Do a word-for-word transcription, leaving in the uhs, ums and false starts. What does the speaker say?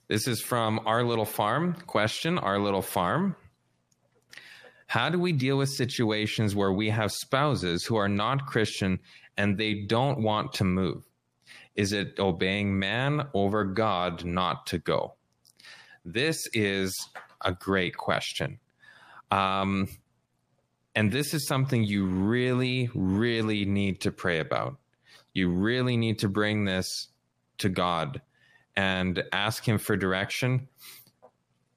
This is from Our Little Farm. Question, Our Little Farm. How do we deal with situations where we have spouses who are not Christian and they don't want to move? Is it obeying man over God not to go? This is a great question. Um, and this is something you really, really need to pray about. You really need to bring this to God and ask him for direction.